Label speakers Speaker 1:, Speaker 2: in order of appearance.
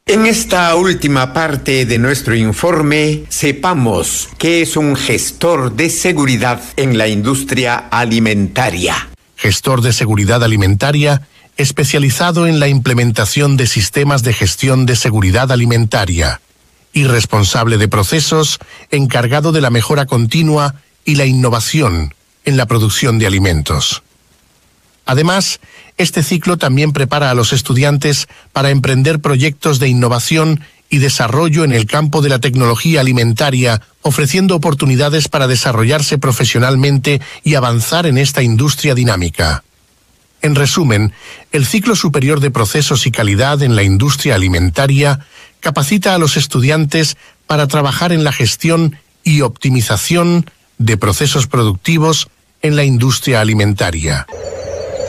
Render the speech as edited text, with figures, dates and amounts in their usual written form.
Speaker 1: En esta última parte de nuestro informe, sepamos qué es un gestor de seguridad en la industria alimentaria.
Speaker 2: Gestor de seguridad alimentaria especializado en la implementación de sistemas de gestión de seguridad alimentaria y responsable de procesos encargado de la mejora continua y la innovación en la producción de alimentos. Además, este ciclo también prepara a los estudiantes para emprender proyectos de innovación y desarrollo en el campo de la tecnología alimentaria, ofreciendo oportunidades para desarrollarse profesionalmente y avanzar en esta industria dinámica. En resumen, el ciclo superior de procesos y calidad en la industria alimentaria capacita a los estudiantes para trabajar en la gestión y optimización de procesos productivos en la industria alimentaria.